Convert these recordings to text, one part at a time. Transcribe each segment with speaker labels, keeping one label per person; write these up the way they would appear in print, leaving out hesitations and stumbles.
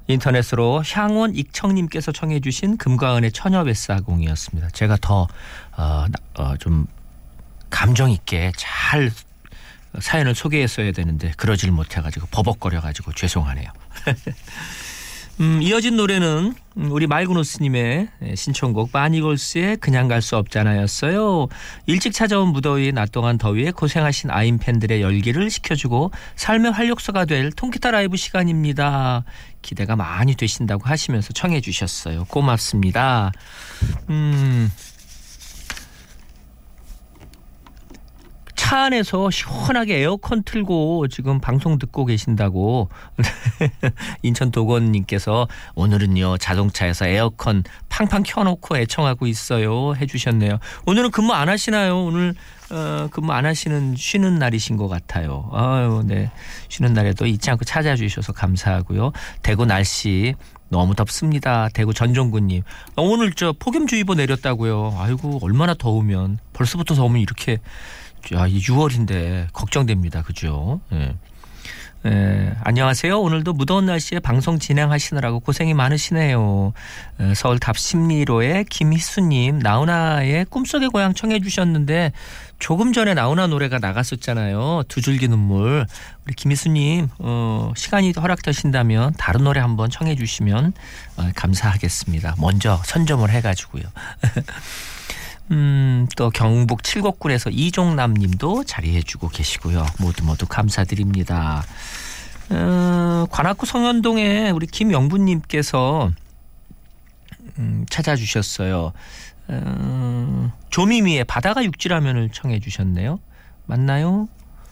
Speaker 1: 인터넷으로 향원 익청님께서 청해 주신 금과은의 처녀뱃사공이었습니다. 제가 더 좀 감정 있게 잘 사연을 소개했어야 되는데 그러질 못해가지고 버벅거려가지고 죄송하네요. 이어진 노래는 우리 말구노스님의 신청곡 바니걸스의 그냥 갈 수 없잖아였어요. 일찍 찾아온 무더위, 낮 동안 더위에 고생하신 아임 팬들의 열기를 식혀주고 삶의 활력소가 될 통기타 라이브 시간입니다. 기대가 많이 되신다고 하시면서 청해 주셨어요. 고맙습니다. 차 안에서 시원하게 에어컨 틀고 지금 방송 듣고 계신다고 인천 도건님께서 오늘은요 자동차에서 에어컨 팡팡 켜놓고 애청하고 있어요 해주셨네요. 오늘은 근무 안 하시나요? 오늘 근무 안 하시는 쉬는 날이신 것 같아요. 아유, 네. 쉬는 날에도 잊지 않고 찾아주셔서 감사하고요. 대구 날씨 너무 덥습니다. 대구 전종구님. 오늘 폭염주의보 내렸다고요. 아이고 얼마나 더우면 벌써부터 더우면 이렇게 이 6월인데 걱정됩니다. 그죠? 예. 안녕하세요. 오늘도 무더운 날씨에 방송 진행하시느라고 고생이 많으시네요. 서울 답심리로의 김희수님 나훈아의 꿈속의 고향 청해 주셨는데 조금 전에 나훈아 노래가 나갔었잖아요. 두 줄기 눈물. 우리 김희수님 시간이 허락되신다면 다른 노래 한번 청해 주시면 감사하겠습니다. 먼저 선점을 해가지고요. 또 경북 칠곡군에서 이종남 님도 자리해주고 계시고요. 모두 감사드립니다. 관악구 성현동에 우리 김영분 님께서 찾아주셨어요. 조미미의 바다가 육지라면을 청해 주셨네요. 맞나요?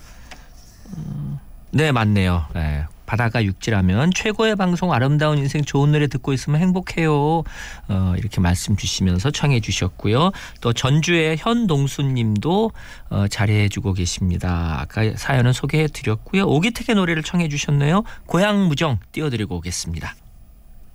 Speaker 1: 네, 맞네요. 네. 바다가 육지라면 최고의 방송 아름다운 인생 좋은 노래 듣고 있으면 행복해요. 이렇게 말씀 주시면서 청해 주셨고요. 또 전주의 현동수님도 자리해 주고 계십니다. 아까 사연은 소개해 드렸고요. 오기택의 노래를 청해 주셨네요. 고향무정 띄워드리고 오겠습니다.